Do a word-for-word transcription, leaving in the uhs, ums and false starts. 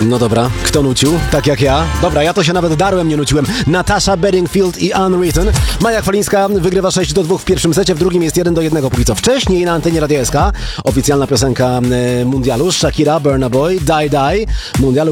No dobra, kto nucił? Tak jak ja. Dobra, ja to się nawet darłem, nie nuciłem. Natasha Bedingfield i Unwritten. Maja Chwalińska wygrywa sześć do dwóch w pierwszym secie, w drugim jest jeden do jednego póki co. Wcześniej na antenie Radia S K oficjalna piosenka mundialu Shakira, Burna Boy, Die Die mundialu.